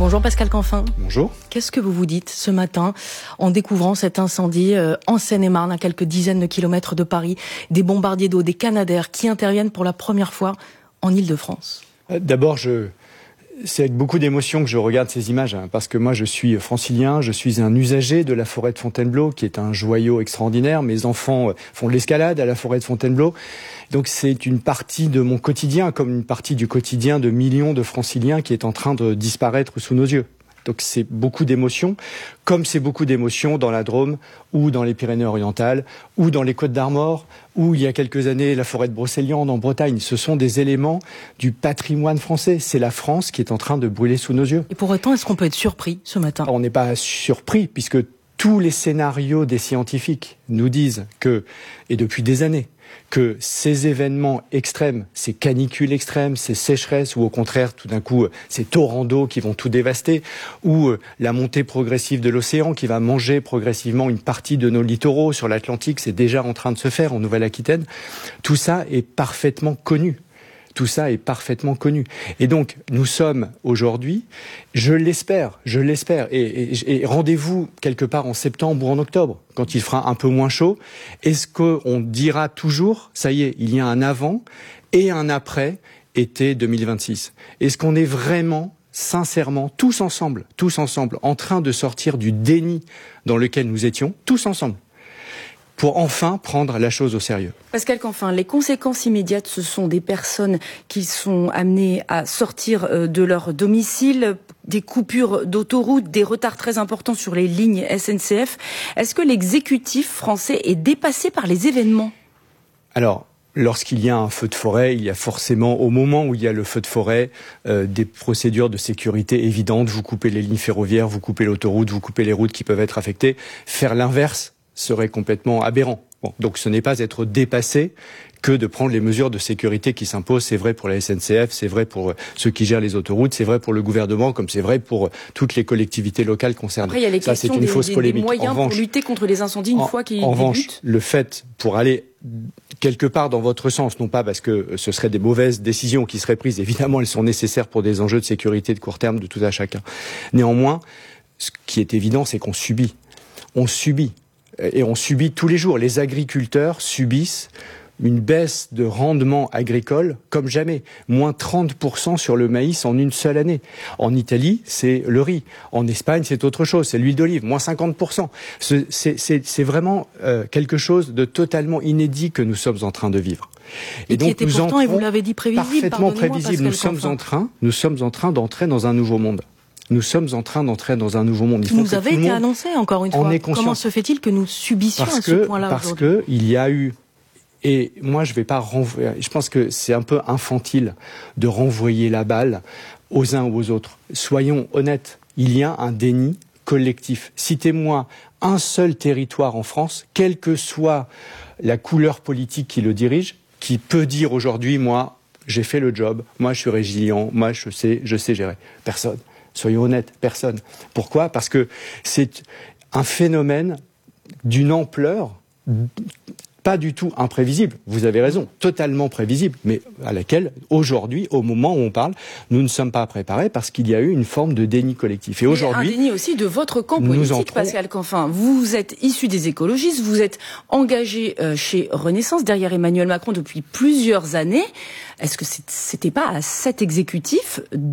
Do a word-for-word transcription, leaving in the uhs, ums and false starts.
Bonjour Pascal Canfin. Bonjour. Qu'est-ce que vous vous dites ce matin en découvrant cet incendie euh, en Seine-et-Marne, à quelques dizaines de kilomètres de Paris, des bombardiers d'eau, des Canadair qui interviennent pour la première fois en Île-de-France? D'abord, je... c'est avec beaucoup d'émotion que je regarde ces images, hein, parce que moi je suis francilien, je suis un usager de la forêt de Fontainebleau, qui est un joyau extraordinaire. Mes enfants font de l'escalade à la forêt de Fontainebleau. Donc c'est une partie de mon quotidien, comme une partie du quotidien de millions de franciliens qui est en train de disparaître sous nos yeux. Donc c'est beaucoup d'émotions, comme c'est beaucoup d'émotions dans la Drôme, ou dans les Pyrénées-Orientales, ou dans les Côtes-d'Armor, ou il y a quelques années la forêt de Brocéliande en Bretagne. Ce sont des éléments du patrimoine français. C'est la France qui est en train de brûler sous nos yeux. Et pour autant, est-ce qu'on peut être surpris ce matin? On n'est pas surpris, puisque tous les scénarios des scientifiques nous disent que, et depuis des années, que ces événements extrêmes, ces canicules extrêmes, ces sécheresses, ou au contraire, tout d'un coup, ces torrents d'eau qui vont tout dévaster, ou la montée progressive de l'océan qui va manger progressivement une partie de nos littoraux sur l'Atlantique, c'est déjà en train de se faire en Nouvelle-Aquitaine, tout ça est parfaitement connu. Tout ça est parfaitement connu. Et donc, nous sommes aujourd'hui, je l'espère, je l'espère, et, et, et rendez-vous quelque part en septembre ou en octobre, quand il fera un peu moins chaud. Est-ce qu'on dira toujours, ça y est, il y a un avant et un après été deux mille vingt-six? Est-ce qu'on est vraiment, sincèrement, tous ensemble, tous ensemble, en train de sortir du déni dans lequel nous étions, tous ensemble, pour enfin prendre la chose au sérieux? Pascal Canfin, les conséquences immédiates, ce sont des personnes qui sont amenées à sortir de leur domicile, des coupures d'autoroute, des retards très importants sur les lignes S N C F. Est-ce que l'exécutif français est dépassé par les événements? Alors, lorsqu'il y a un feu de forêt, il y a forcément, au moment où il y a le feu de forêt, euh, des procédures de sécurité évidentes. Vous coupez les lignes ferroviaires, vous coupez l'autoroute, vous coupez les routes qui peuvent être affectées. Faire l'inverse serait complètement aberrant. Bon, donc ce n'est pas être dépassé que de prendre les mesures de sécurité qui s'imposent. C'est vrai pour la S N C F, c'est vrai pour ceux qui gèrent les autoroutes, c'est vrai pour le gouvernement, comme c'est vrai pour toutes les collectivités locales concernées. Après, il y a les Ça, questions c'est une des, fausse des, polémique. des moyens en revanche, pour lutter contre les incendies une en, fois qu'ils En débutent. revanche, le fait, pour aller quelque part dans votre sens, non pas parce que ce seraient des mauvaises décisions qui seraient prises, évidemment elles sont nécessaires pour des enjeux de sécurité de court terme de tout à chacun. Néanmoins, ce qui est évident, c'est qu'on subit. On subit. Et on subit tous les jours. Les agriculteurs subissent une baisse de rendement agricole comme jamais. Moins trente pour cent sur le maïs en une seule année. En Italie, c'est le riz. En Espagne, c'est autre chose. C'est l'huile d'olive. Moins cinquante pour cent. C'est, c'est, c'est vraiment euh, quelque chose de totalement inédit que nous sommes en train de vivre. Et, et donc, qui était nous pourtant, et vous l'avez dit, prévisible. Parfaitement prévisible. Nous sommes en train, nous sommes en train d'entrer dans un nouveau monde. Nous sommes en train d'entrer dans un nouveau monde. Il faut nous avait été annoncé, encore une fois. Comment se fait-il que nous subissions parce à ce que, point-là parce aujourd'hui? Parce qu'il y a eu... Et moi, je ne vais pas renvoyer... Je pense que c'est un peu infantile de renvoyer la balle aux uns ou aux autres. Soyons honnêtes, il y a un déni collectif. Citez-moi un seul territoire en France, quelle que soit la couleur politique qui le dirige, qui peut dire aujourd'hui, moi, j'ai fait le job, moi, je suis résilient, moi, je sais, je sais gérer. Personne. Soyons honnêtes, personne. Pourquoi? Parce que c'est un phénomène d'une ampleur pas du tout imprévisible. Vous avez raison, totalement prévisible, mais à laquelle, aujourd'hui, au moment où on parle, nous ne sommes pas préparés parce qu'il y a eu une forme de déni collectif. Et aujourd'hui, un déni aussi de votre camp politique, entrons... Pascal Canfin. Vous êtes issu des écologistes, vous êtes engagé euh, chez Renaissance, derrière Emmanuel Macron depuis plusieurs années. Est-ce que c'était pas à cet exécutif